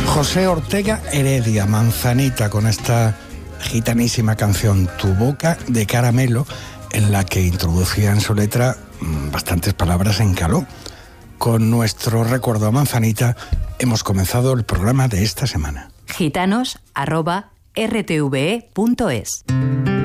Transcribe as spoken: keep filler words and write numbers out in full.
José Ortega Heredia, Manzanita, con esta gitanísima canción Tu boca de caramelo, en la que introducía en su letra bastantes palabras en caló. Con nuestro recuerdo a Manzanita hemos comenzado el programa de esta semana. gitanos arroba r t v e punto es